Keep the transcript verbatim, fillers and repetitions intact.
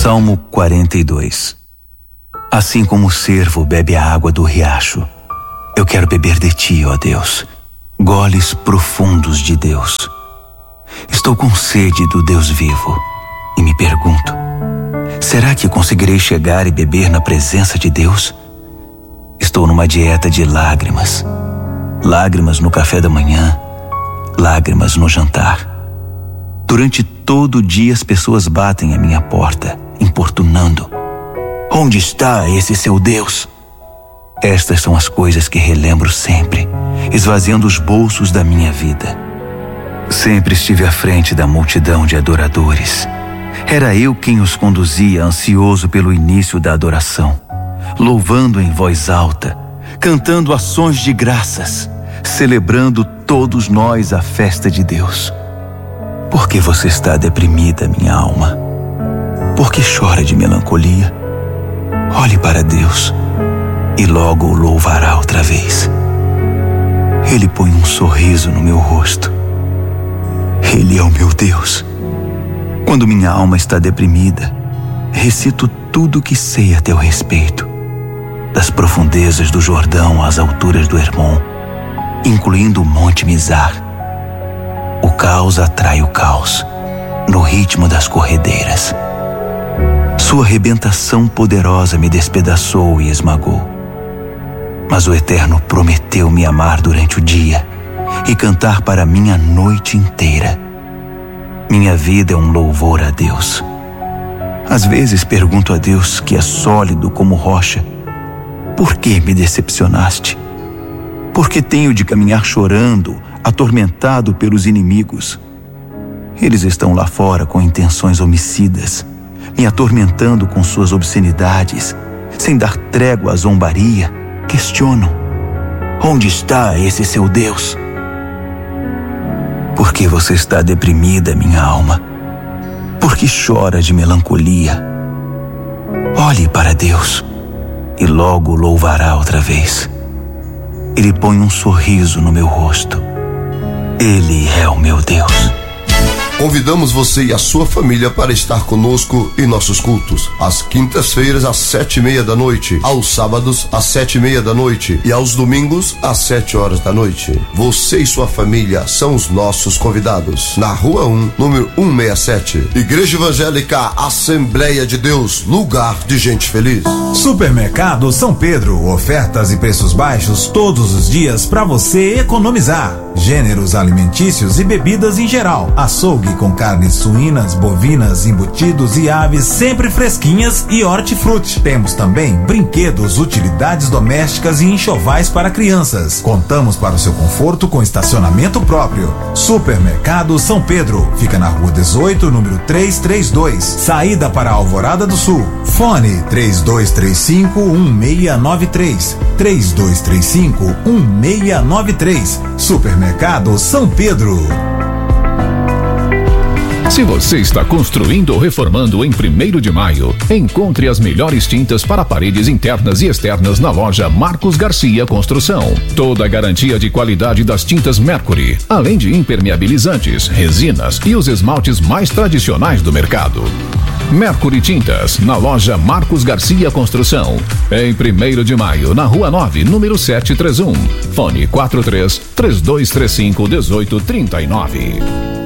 Salmo quarenta e dois. Assim como o cervo bebe a água do riacho, eu quero beber de ti, ó Deus, goles profundos de Deus. Estou com sede do Deus vivo e me pergunto, será que conseguirei chegar e beber na presença de Deus? Estou numa dieta de lágrimas. Lágrimas no café da manhã, lágrimas no jantar. Durante todo o dia as pessoas batem à minha porta, importunando. Onde está esse seu Deus? Estas são as coisas que relembro sempre, esvaziando os bolsos da minha vida. Sempre estive à frente da multidão de adoradores. Era eu quem os conduzia, ansioso pelo início da adoração, louvando em voz alta, cantando ações de graças, celebrando todos nós a festa de Deus. Por que você está deprimida, minha alma? Por que chora de melancolia? Olhe para Deus e logo o louvará outra vez. Ele põe um sorriso no meu rosto. Ele é o meu Deus. Quando minha alma está deprimida, recito tudo o que sei a teu respeito, das profundezas do Jordão às alturas do Hermon, incluindo o Monte Mizar. O caos atrai o caos, no ritmo das corredeiras. Sua arrebentação poderosa me despedaçou e esmagou. Mas o Eterno prometeu me amar durante o dia e cantar para mim a noite inteira. Minha vida é um louvor a Deus. Às vezes pergunto a Deus, que é sólido como rocha, por que me decepcionaste? Por que tenho de caminhar chorando, atormentado pelos inimigos? Eles estão lá fora com intenções homicidas, me atormentando com suas obscenidades, sem dar trégua à zombaria. Questionam: onde está esse seu Deus? Por que você está deprimida, minha alma? Por que chora de melancolia? Olhe para Deus e logo o louvará outra vez. Ele põe um sorriso no meu rosto. Ele é o meu Deus. Convidamos você e a sua família para estar conosco em nossos cultos. Às quintas-feiras, às sete e meia da noite. Aos sábados, às sete e meia da noite. E aos domingos, às sete horas da noite. Você e sua família são os nossos convidados. Na Rua um, número cento e sessenta e sete. Igreja Evangélica Assembleia de Deus, lugar de gente feliz. Supermercado São Pedro, ofertas e preços baixos todos os dias para você economizar. Gêneros alimentícios e bebidas em geral. Açougue com carnes suínas, bovinas, embutidos e aves sempre fresquinhas e hortifruti. Temos também brinquedos, utilidades domésticas e enxovais para crianças. Contamos para o seu conforto com estacionamento próprio. Supermercado São Pedro, fica na Rua dezoito, número trezentos e trinta e dois, saída para Alvorada do Sul. Fone três dois três cinco, um seis nove três, três dois três cinco, um seis nove três. Supermercado São Pedro. Se você está construindo ou reformando em primeiro de maio, encontre as melhores tintas para paredes internas e externas na loja Marcos Garcia Construção. Toda a garantia de qualidade das tintas Mercury, além de impermeabilizantes, resinas e os esmaltes mais tradicionais do mercado. Mercury Tintas, na loja Marcos Garcia Construção. Em primeiro de maio, na Rua nove, número setecentos e trinta e um. Fone quatro três, três dois três cinco, um oito três nove.